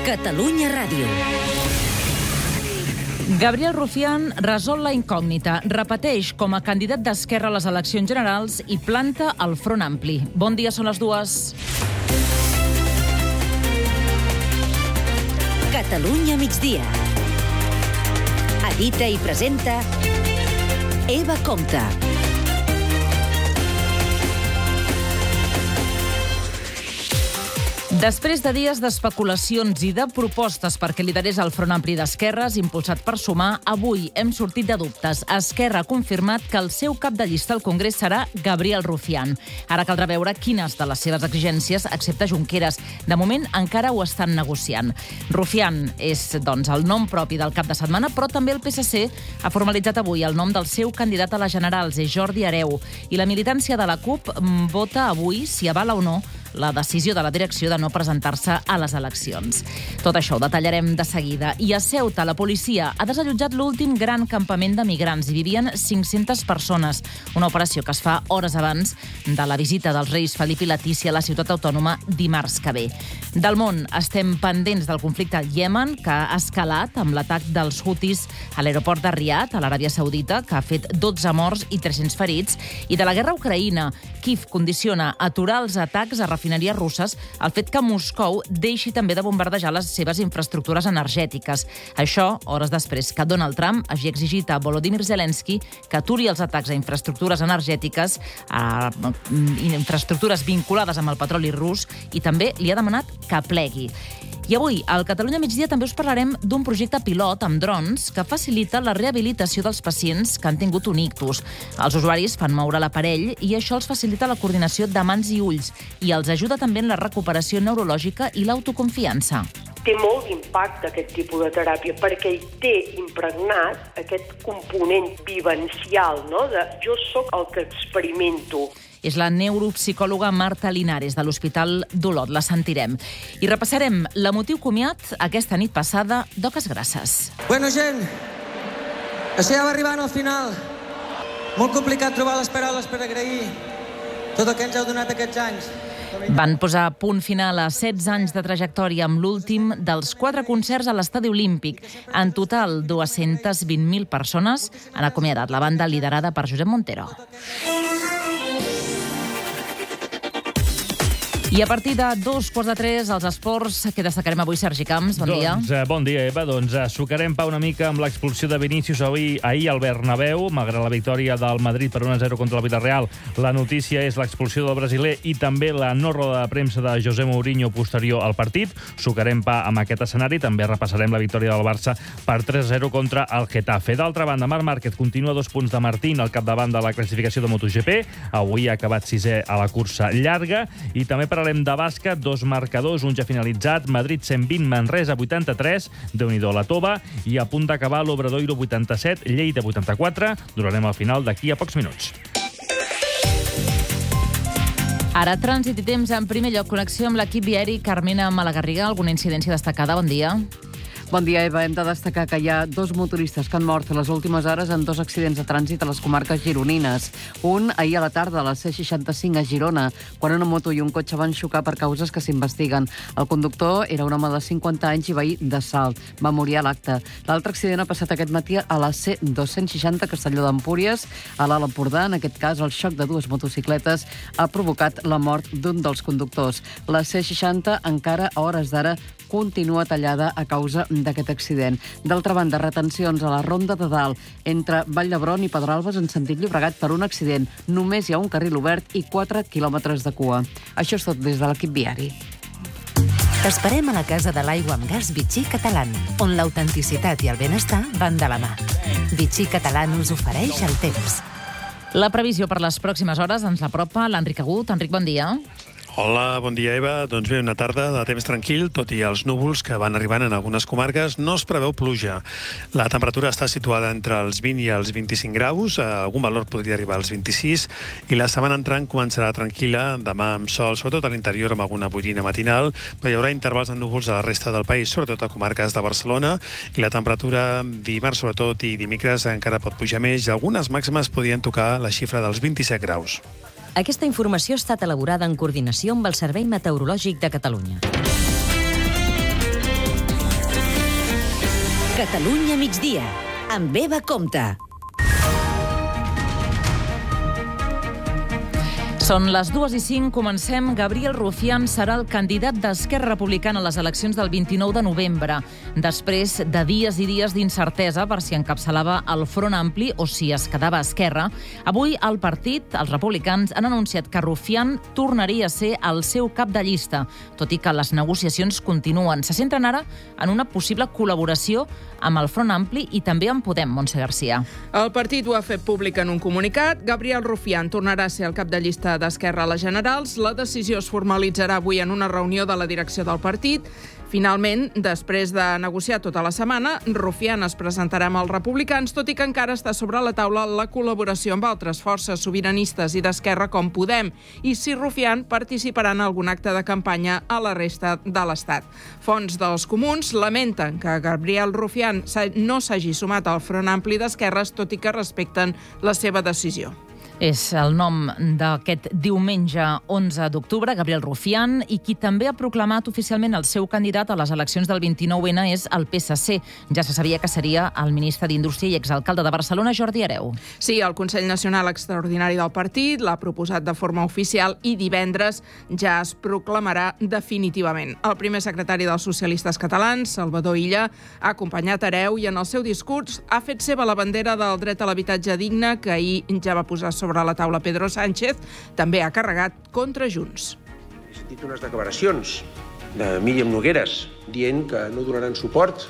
Catalunya Ràdio. Gabriel Rufián resol la incògnita, repeteix com a candidat d'Esquerra a les eleccions generals i planta el Front Ampli. Bon dia, són les 2. Catalunya migdia. Edita i presenta Eva Compte. Després de dies d'especulacions i de propostes perquè liderés el Front Ampli d'Esquerres, impulsat per Sumar, avui hem sortit de dubtes. Esquerra ha confirmat que el seu cap de llista al Congrés serà Gabriel Rufián. Ara caldrà veure quines de les seves exigències accepta Junqueras. De moment encara ho estan negociant. Rufián és, doncs, el nom propi del cap de setmana, però també el PSC ha formalitzat avui el nom del seu candidat a les generals, és Jordi Hereu. I la militància de la CUP vota avui si avala o no la decisió de la direcció de no presentar-se a les eleccions. Tot això ho detallarem de seguida. I a Ceuta, la policia ha desallotjat l'últim gran campament de migrants. Hi vivien 500 persones. Una operació que es fa hores abans de la visita dels reis Felip i Letícia a la ciutat autònoma dimarts que ve. Del món, estem pendents del conflicte al Iemen, que ha escalat amb l'atac dels Houthis a l'aeroport de Riad, a l'Aràbia Saudita, que ha fet 12 morts i 300 ferits, i de la guerra a Ucraïna. Kíev condiciona aturar els atacs a refineries russes el fet que Moscou deixi també de bombardejar les seves infraestructures energètiques. Això, hores després que Donald Trump hagi exigit a Volodymyr Zelensky que aturi els atacs a infraestructures energètiques, a infraestructures vinculades amb el petroli rus, i també li ha demanat que plegui. I avui, al Catalunya migdia, també us parlarem d'un projecte pilot amb drons que facilita la rehabilitació dels pacients que han tingut un ictus. Els usuaris fan moure l'aparell i això els facilita la coordinació de mans i ulls i els ajuda també en la recuperació neurològica i l'autoconfiança. Té molt d'impacte aquest tipus de teràpia perquè hi té impregnat aquest component vivencial, no? De jo sóc el que experimento. És la neuropsicòloga Marta Linares, de l'Hospital d'Olot. La sentirem. I repassarem l'emotiu comiat aquesta nit passada d'Oques Grasses. Bueno, gent, això ja va arribant al final. Molt complicat trobar les paraules per agrair tot el que ens heu donat aquests anys. Van posar punt final a 16 anys de trajectòria amb l'últim dels 4 concerts a l'Estadi Olímpic. En total, 220.000 persones han acomiadat la banda liderada per Josep Montero. I a partir de 2:45, als esports, què destacarem avui, Sergi Camps? Bon dia. Bon dia, Eva. Sucarem pa una mica amb l'expulsió de Vinícius ahir al Bernabéu, malgrat la victòria del Madrid per 1-0 contra el Villarreal. La notícia és l'expulsió del brasiler i també la no roda de premsa de José Mourinho posterior al partit. Sucarem pa amb aquest escenari. També repassarem la victòria del Barça per 3-0 contra el Getafe. D'altra banda, Marc Márquez continua 2 punts de Martín al capdavant de la classificació de MotoGP. Avui ha acabat 6è a la cursa llarga. I també parlarem de bàsquet, 2 marcadors, un ja finalitzat, Madrid 120, Manresa 83, Déu-n'hi-do la tova, i a punt d'acabar l'Obradoiro 87, Lleida 84. Durarem al final d'aquí a pocs minuts. Ara, trànsit i temps. En primer lloc, connexió amb l'equip viari. Carmena Malagarriga, alguna incidència destacada? Bon dia. Bon dia, Eva. Hem de destacar que hi ha 2 motoristes que han mort a les últimes hores en 2 accidents de trànsit a les comarques gironines. Un ahir a la tarda a la C65 a Girona, quan una moto i un cotxe van xocar per causes que s'investiguen. El conductor era un home de 50 anys i veí de Salt. Va morir a l'acte. L'altre accident ha passat aquest matí a la C260 a Castelló d'Empúries, a l'Alt Empordà. En aquest cas, el xoc de 2 motocicletes ha provocat la mort d'un dels conductors. La C60 encara a hores d'ara continua tallada a causa d'aquest accident. D'altra banda, retencions a la Ronda de Dalt entre Vall d'Hebron i Pedralbes en sentit Llobregat per un accident. Només hi ha un carril obert i 4 quilòmetres de cua. Això és tot des de l'equip viari. T'esperem a la Casa de l'Aigua amb Gas Vichy Catalán, on l'autenticitat i el benestar van de la mà. Vichy Catalán us ofereix el temps. La previsió per les pròximes hores ens l'apropa l'Enric Agut. Enric, bon dia. Hola, bon dia, Eva. Doncs bé, una tarda de temps tranquil, tot i els núvols que van arribant en algunes comarques, no es preveu pluja. La temperatura està situada entre els 20 i els 25 graus, algun valor podria arribar als 26, i la setmana entrant començarà tranquil·la, demà amb sol, sobretot a l'interior amb alguna boirina matinal, però hi haurà intervals de núvols a la resta del país, sobretot a comarques de Barcelona, i la temperatura dimarts, sobretot, i dimecres encara pot pujar més, i algunes màximes podrien tocar la xifra dels 27 graus. Aquesta informació ha estat elaborada en coordinació amb el Servei Meteorològic de Catalunya. Catalunya migdia, amb Eva Compte. Són les 2:05, comencem. Gabriel Rufián serà el candidat d'Esquerra Republicana a les eleccions del 29 de novembre, després de dies i dies d'incertesa per si encapçalava el Front Ampli o si es quedava a Esquerra. Avui el partit, els republicans, han anunciat que Rufián tornaria a ser el seu cap de llista, tot i que les negociacions continuen. Se centren ara en una possible col·laboració amb el Front Ampli i també amb Podem, Montse Garcia. El partit ho ha fet públic en un comunicat. Gabriel Rufián tornarà a ser el cap de llista d'Esquerra a les generals. La decisió es formalitzarà avui en una reunió de la direcció del partit. Finalment, després de negociar tota la setmana, Rufián es presentarà amb els republicans, tot i que encara està sobre la taula la col·laboració amb altres forces sobiranistes i d'esquerra com Podem, i si Rufián participarà en algun acte de campanya a la resta de l'Estat. Fonts dels comuns lamenten que Gabriel Rufián no s'hagi sumat al Front Ampli d'Esquerres, tot i que respecten la seva decisió. És el nom d'aquest diumenge 11 d'octubre, Gabriel Rufián, i qui també ha proclamat oficialment el seu candidat a les eleccions del 29N és el PSC. Ja se sabia que seria el ministre d'Indústria i exalcalde de Barcelona, Jordi Hereu. Sí, el Consell Nacional Extraordinari del partit l'ha proposat de forma oficial i divendres ja es proclamarà definitivament. El primer secretari dels socialistes catalans, Salvador Illa, ha acompanyat Hereu i en el seu discurs ha fet seva la bandera del dret a l'habitatge digne que ahir ja va posar sobre la taula Pedro Sánchez. També ha carregat contra Junts. He sentit unes declaracions de Míriam Nogueras dient que no donaran suport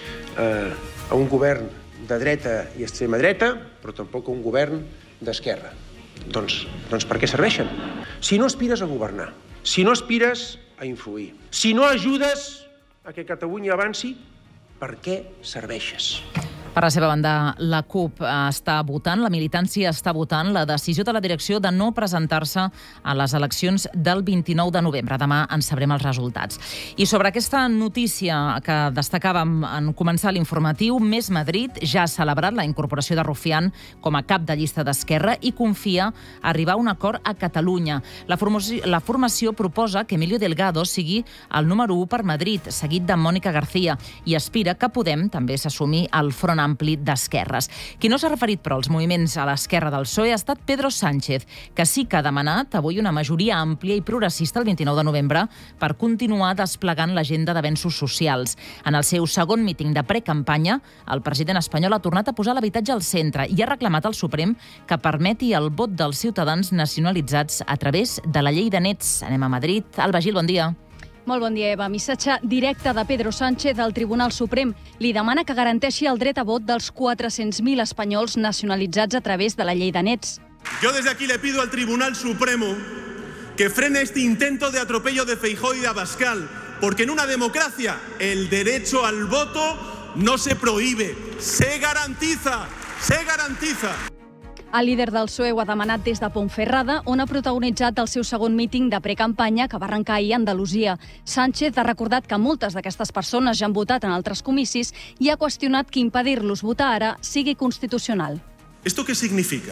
a un govern de dreta i extrema dreta, però tampoc a un govern d'esquerra. Doncs per què serveixen? Si no aspires a governar, si no aspires a influir, si no ajudes a que Catalunya avanci, per què serveixes? Per la seva banda, la CUP està votant, la militància està votant la decisió de la direcció de no presentar-se a les eleccions del 29 de novembre. Demà en sabrem els resultats. I sobre aquesta notícia que destacàvem en començar l'informatiu, Més Madrid ja ha celebrat la incorporació de Rufián com a cap de llista d'Esquerra i confia arribar a un acord a Catalunya. La formació proposa que Emilio Delgado sigui el número 1 per Madrid, seguit de Mònica García, i aspira que Podem també s'assumi al Front Ampli d'Esquerres. Qui no s'ha referit, però, als moviments a l'esquerra del PSOE ha estat Pedro Sánchez, que sí que ha demanat avui una majoria àmplia i progressista el 29 de novembre per continuar desplegant l'agenda d'avenços socials. En el seu segon míting de precampanya, el president espanyol ha tornat a posar l'habitatge al centre i ha reclamat al Suprem que permeti el vot dels ciutadans nacionalitzats a través de la llei de nets. Anem a Madrid. Alba Gil, bon dia. Molt bon dia, Eva. Missatge directe de Pedro Sánchez al Tribunal Suprem. Li demana que garanteixi el dret a vot dels 400.000 espanyols nacionalitzats a través de la llei de nets. Yo desde aquí le pido al Tribunal Supremo que frene este intento de atropello de Feijóo y de Abascal, porque en una democracia el derecho al voto no se prohíbe, se garantiza, se garantiza. El líder del PSOE ho ha demanat des de Ponferrada, on ha protagonitzat el seu segon míting de precampanya que va arrencar ahir a Andalusia. Sánchez ha recordat que moltes d'aquestes persones ja han votat en altres comicis i ha qüestionat que impedir-los votar ara sigui constitucional. ¿Esto qué significa?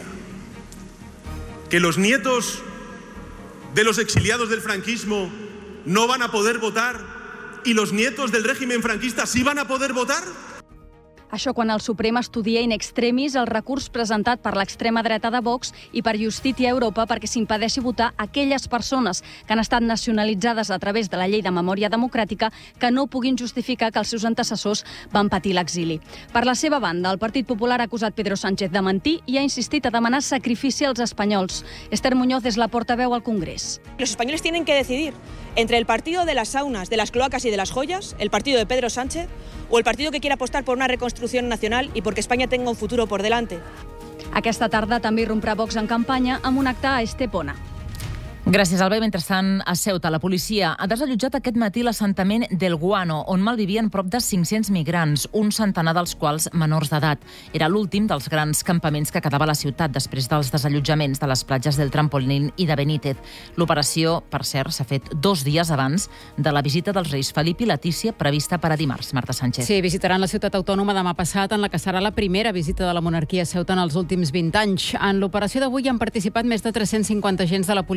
¿Que los nietos de los exiliados del franquismo no van a poder votar y los nietos del régimen franquista sí van a poder votar? Això quan el Suprem estudia in extremis el recurs presentat per l'extrema dreta de Vox i per Justícia Europa perquè s'impedeixi votar aquelles persones que han estat nacionalitzades a través de la llei de memòria democràtica que no puguin justificar que els seus antecessors van patir l'exili. Per la seva banda, el Partit Popular ha acusat Pedro Sánchez de mentir i ha insistit a demanar sacrifici als espanyols. Esther Muñoz és la portaveu al Congrés. Los españoles tienen que decidir entre el partido de las saunas, de las cloacas y de las joyas, el partido de Pedro Sánchez, o el partido que quiere apostar por una reconstrucción nacional y porque España tenga un futuro por delante. Aquesta tarda també irromprà Vox en campanya amb un acte a Estepona. Gràcies, Alba. Mentrestant, a Ceuta, la policia ha desallotjat aquest matí l'assentament del Guano, on malvivien prop de 500 migrants, un centenar dels quals menors d'edat. Era l'últim dels grans campaments que quedava a la ciutat després dels desallotjaments de les platges del Trampolín i de Benítez. L'operació, per cert, s'ha fet 2 dies abans de la visita dels reis Felip i Letícia prevista per a dimarts. Marta Sánchez. Sí, visitaran la ciutat autònoma demà passat, en la que serà la primera visita de la monarquia a Ceuta en els últims 20 anys. En l'operació d'avui han participat més de 350 agents de la Policia Nacional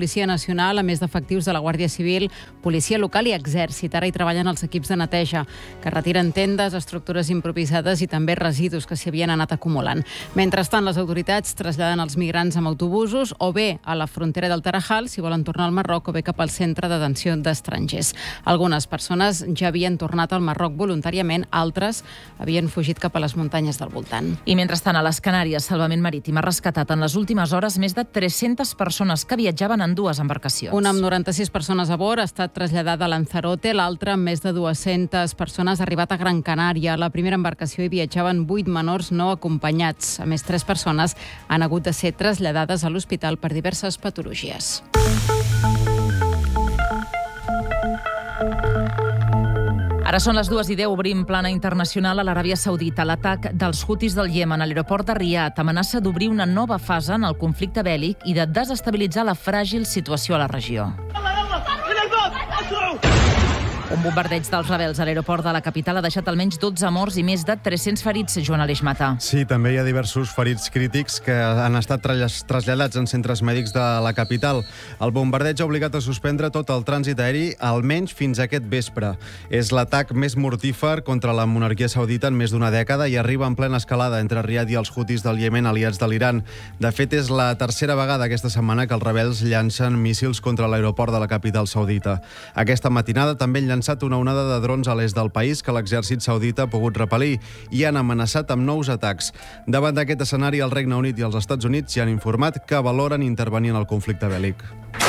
Nacional, a més d'efectius de la Guàrdia Civil, policia local i exèrcit. Ara hi treballen els equips de neteja, que retiren tendes, estructures improvisades i també residus que s'hi havien anat acumulant. Mentrestant, les autoritats traslladen els migrants amb autobusos o bé a la frontera del Tarajal, si volen tornar al Marroc, o bé cap al centre de detenció d'estrangers. Algunes persones ja havien tornat al Marroc voluntàriament, altres havien fugit cap a les muntanyes del voltant. I mentrestant, a les Canàries, Salvament Marítim ha rescatat en les últimes hores més de 300 persones que viatjaven en dues embarcacions. Una amb 96 persones a bord ha estat traslladada a Lanzarote, l'altra amb més de 200 persones ha arribat a Gran Canària. A la primera embarcació hi viatjaven 8 menors no acompanyats. A més, 3 persones han hagut de ser traslladades a l'hospital per diverses patologies. Ara són les 2:10, obrim plana internacional a l'Aràbia Saudita. L'atac dels Houthis del Iemen a l'aeroport de Riad amenaça d'obrir una nova fase en el conflicte bèl·lic i de desestabilitzar la fràgil situació a la regió. Un bombardeig dels rebels a l'aeroport de la capital ha deixat almenys 12 morts i més de 300 ferits, Joan Aleix Mata. Sí, també hi ha diversos ferits crítics que han estat traslladats en centres mèdics de la capital. El bombardeig ha obligat a suspendre tot el trànsit aeri, almenys fins aquest vespre. És l'atac més mortífer contra la monarquia saudita en més d'una dècada i arriba en plena escalada entre Riad i els Houthis del Iemen, aliats de l'Iran. De fet, és la tercera vegada aquesta setmana que els rebels llancen míssils contra l'aeroport de la capital saudita. Aquesta matinada també han llançat una onada de drons a l'est del país que l'exèrcit saudita ha pogut repel·lir i han amenaçat amb nous atacs. Davant d'aquest escenari, el Regne Unit i els Estats Units ja han informat que valoren intervenir en el conflicte bèl·lic.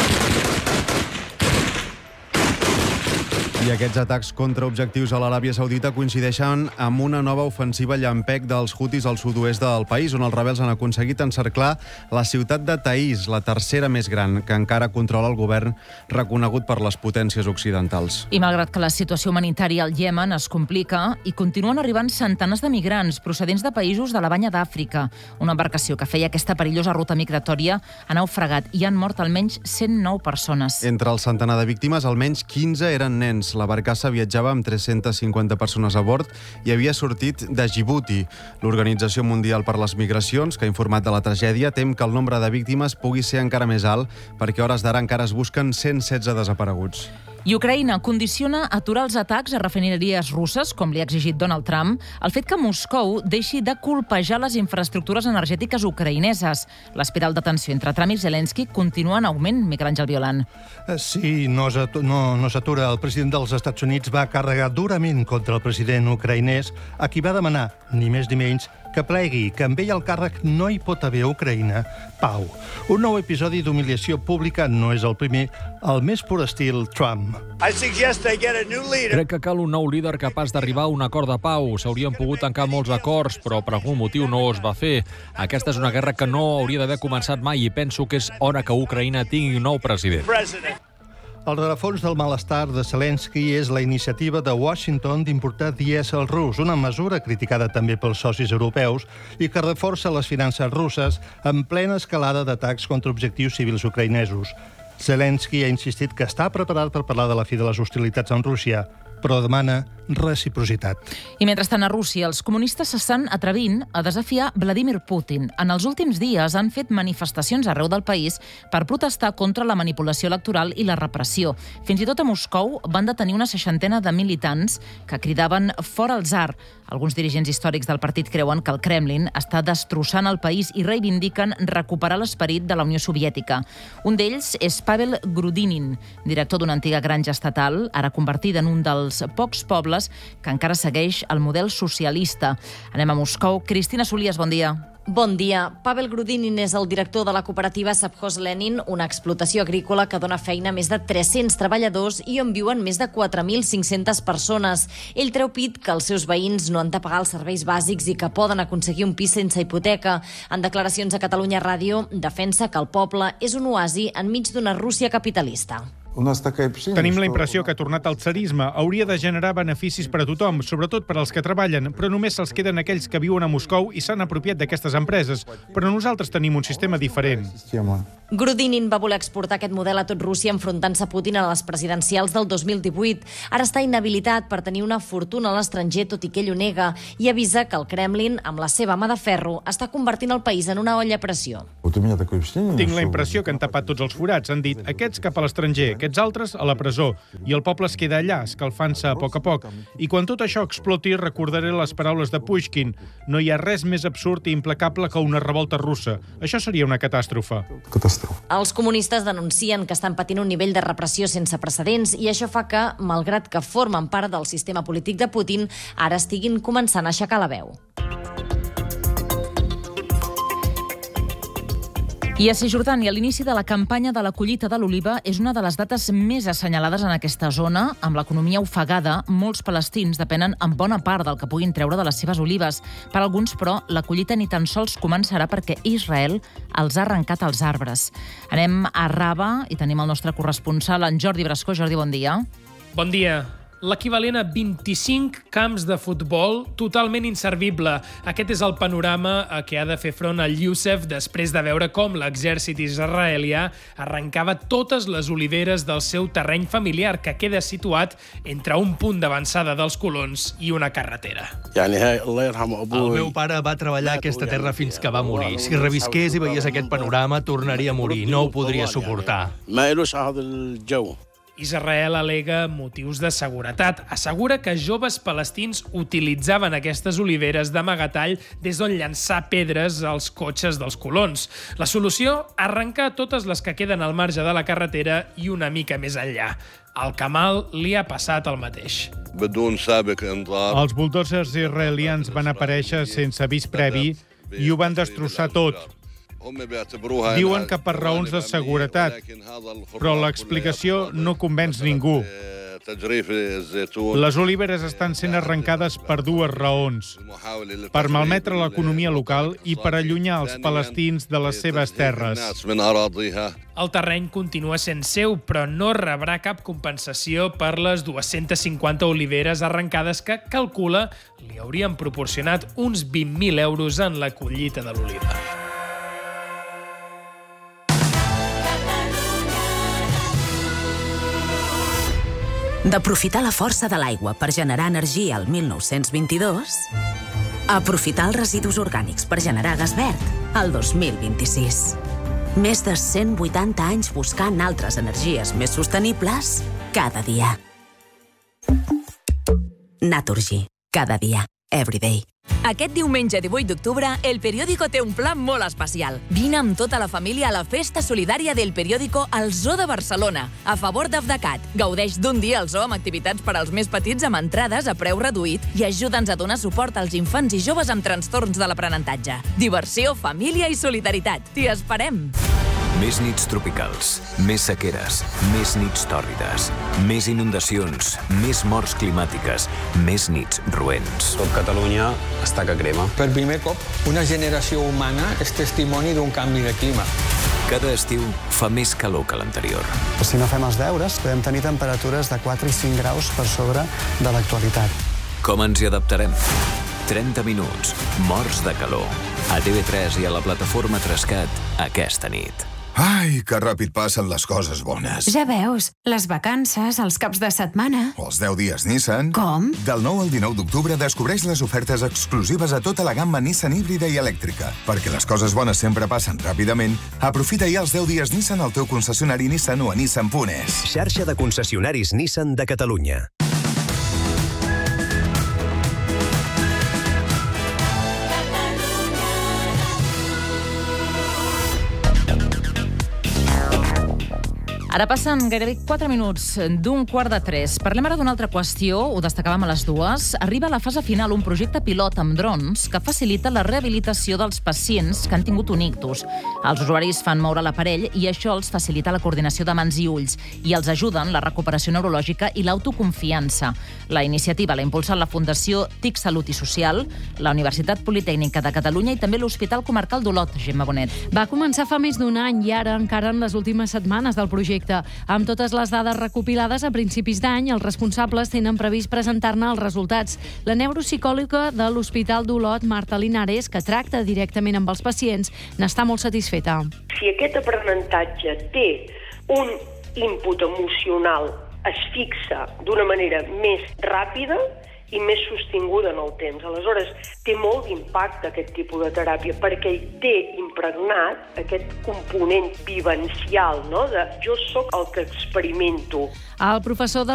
I aquests atacs contra objectius a l'Aràbia Saudita coincideixen amb una nova ofensiva llampec dels Houthis al sud-oest del país, on els rebels han aconseguit encerclar la ciutat de Taïs, la tercera més gran, que encara controla el govern reconegut per les potències occidentals. I malgrat que la situació humanitària al Iemen es complica, hi continuen arribant centenars de migrants procedents de països de la Banya d'Àfrica. Una embarcació que feia aquesta perillosa ruta migratòria ha naufragat i han mort almenys 109 persones. Entre el centenar de víctimes, almenys 15 eren nens. La barcassa viatjava amb 350 persones a bord i havia sortit de Djibouti. L'Organització Mundial per les Migracions, que ha informat de la tragèdia, tem que el nombre de víctimes pugui ser encara més alt perquè a hores d'ara encara es busquen 116 desapareguts. I Ucraïna condiciona aturar els atacs a refineries russes, com li ha exigit Donald Trump, el fet que Moscou deixi de colpejar les infraestructures energètiques ucraïneses. L'espiral de tensió entre Trump i Zelensky continua en augment, Miquel Àngel Violant. Sí, no s'atura. El president dels Estats Units va carregar durament contra el president ucraïnès, a qui va demanar, ni més ni menys, que plegui, que amb ell al càrrec no hi pot haver a Ucraïna pau. Un nou episodi d'humiliació pública no és el primer, el més pur estil Trump. Crec que cal un nou líder capaç d'arribar a un acord de pau. S'haurien pogut tancar molts acords, però per algun motiu no es va fer. Aquesta és una guerra que no hauria d'haver començat mai i penso que és hora que Ucraïna tingui un nou president. El rerefons del malestar de Zelensky és la iniciativa de Washington d'importar dièsel rus, una mesura criticada també pels socis europeus i que reforça les finances russes en plena escalada d'atacs contra objectius civils ucraïnesos. Zelensky ha insistit que està preparat per parlar de la fi de les hostilitats amb Rússia, però demana reciprocitat. I mentrestant a Rússia, els comunistes s'estan atrevint a desafiar Vladimir Putin. En els últims dies han fet manifestacions arreu del país per protestar contra la manipulació electoral i la repressió. Fins i tot a Moscou van detenir una 60 de militants que cridaven fora el tsar. Alguns dirigents històrics del partit creuen que el Kremlin està destrossant el país i reivindiquen recuperar l'esperit de la Unió Soviètica. Un d'ells és Pavel Grudinin, director d'una antiga granja estatal, ara convertida en un dels pocs pobles que encara segueix el model socialista. Anem a Moscou. Cristina Solies, bon dia. Bon dia. Pavel Grudinin és el director de la cooperativa Savkhoz-Lenin, una explotació agrícola que dona feina a més de 300 treballadors i on viuen més de 4.500 persones. Ell treu pit que els seus veïns no han de pagar els serveis bàsics i que poden aconseguir un pis sense hipoteca. En declaracions a Catalunya Ràdio, defensa que el poble és un oasi enmig d'una Rússia capitalista. Tenim la impressió que ha tornat al tsarisme. Hauria de generar beneficis per a tothom, sobretot per als que treballen, però només se'ls queden aquells que viuen a Moscou i s'han apropiat d'aquestes empreses. Però nosaltres tenim un sistema diferent. Grudinin va voler exportar aquest model a tot Rússia enfrontant-se a Putin a les presidencials del 2018. Ara està inhabilitat per tenir una fortuna a l'estranger, tot i que ell ho nega, i avisa que el Kremlin, amb la seva mà de ferro, està convertint el país en una olla a pressió. Tinc la impressió que han tapat tots els forats. Han dit aquests cap a l'estranger, aquests altres a la presó. I el poble es queda allà, escalfant-se a poc. I quan tot això exploti, recordaré les paraules de Pushkin. No hi ha res més absurd i implacable que una revolta russa. Això seria una catàstrofe. Els comunistes denuncien que estan patint un nivell de repressió sense precedents i això fa que, malgrat que formen part del sistema polític de Putin, ara estiguin començant a aixecar la veu. I a Cisjordània, l'inici de la campanya de la collita de l'oliva és una de les dates més assenyalades en aquesta zona. Amb l'economia ofegada, molts palestins depenen en bona part del que puguin treure de les seves olives. Per alguns, però, la collita ni tan sols començarà perquè Israel els ha arrencat els arbres. Anem a Raba i tenim el nostre corresponsal, en Jordi Brascó. Jordi, bon dia. Bon dia. L'equivalent a 25 camps de futbol totalment inservible. Aquest és el panorama a què ha de fer front el Youssef després de veure com l'exèrcit israelià arrencava totes les oliveres del seu terreny familiar, que queda situat entre un punt d'avançada dels colons i una carretera. El meu pare va treballar aquesta terra fins que va morir. Si revisqués i veiés aquest panorama, tornaria a morir. No ho podria suportar. Israel al·lega motius de seguretat. Assegura que joves palestins utilitzaven aquestes oliveres d'amagatall des d'on llançar pedres als cotxes dels colons. La solució? Arrencar totes les que queden al marge de la carretera i una mica més enllà. Al Kamal li ha passat el mateix. Els bulldozers israelians van aparèixer sense avís previ i ho van destrossar tot. Diuen que per raons de seguretat, però l'explicació no convenç ningú. Les oliveres estan sent arrencades per dues raons: per malmetre l'economia local i per allunyar els palestins de les seves terres. El terreny continua sent seu, però no rebrà cap compensació per les 250 oliveres arrencades que, calcula, li haurien proporcionat uns 20.000 euros en la collita de l'oliva. D'aprofitar la força de l'aigua per generar energia al 1922, a aprofitar els residus orgànics per generar gas verd al 2026. Més de 180 anys buscant altres energies més sostenibles cada dia. Naturgy. Cada dia. Everyday. Aquest diumenge 18 d'octubre, El Periódico té un pla molt especial. Vine amb tota la família a la Festa Solidària del Periódico al Zoo de Barcelona, a favor d'Afdecat. Gaudeix d'un dia al zoo amb activitats per als més petits amb entrades a preu reduït i ajuda'ns a donar suport als infants i joves amb trastorns de l'aprenentatge. Diversió, família i solidaritat. T'hi esperem! Més nits tropicals, més sequeres, més nits tòrrides, més inundacions, més morts climàtiques, més nits roents. Tot Catalunya està que crema. Per primer cop, una generació humana és testimoni d'un canvi de clima. Cada estiu fa més calor que l'anterior. Si no fem els deures, podem tenir temperatures de 4 i 5 graus per sobre de l'actualitat. Com ens hi adaptarem? 30 minuts, morts de calor. A TV3 i a la plataforma Trescat aquesta nit. Ai, que ràpid passen les coses bones. Ja veus, les vacances, els caps de setmana... O els 10 dies Nissan. Com? Del 9 al 19 d'octubre descobreix les ofertes exclusives a tota la gamma Nissan híbrida i elèctrica. Perquè les coses bones sempre passen ràpidament, aprofita ja els 10 dies Nissan al teu concessionari Nissan o a Nissan.es. Xarxa de concessionaris Nissan de Catalunya. Ara passen gairebé 4 minuts d'un 2:45. Parlem ara d'una altra qüestió, ho destacàvem a les 2. Arriba a la fase final un projecte pilot amb drons que facilita la rehabilitació dels pacients que han tingut un ictus. Els usuaris fan moure l'aparell i això els facilita la coordinació de mans i ulls i els ajuda en la recuperació neurològica i l'autoconfiança. La iniciativa l'ha impulsat la Fundació TIC Salut i Social, la Universitat Politècnica de Catalunya i també l'Hospital Comarcal d'Olot, Gemma Bonet. Va començar fa més d'un any i ara encara en les últimes setmanes del projecte projecte. Amb totes les dades recopilades a principis d'any, els responsables tenen previst presentar-ne els resultats. La neuropsicòloga de l'Hospital d'Olot, Marta Linares, que tracta directament amb els pacients, n'està molt satisfeta. Si aquest aprenentatge té un input emocional, es fixa d'una manera més ràpida i més sostinguda en el temps. Aleshores, té molt d'impacte aquest tipus de teràpia perquè té impregnat aquest component vivencial, no? De jo sóc el que experimento. El professor de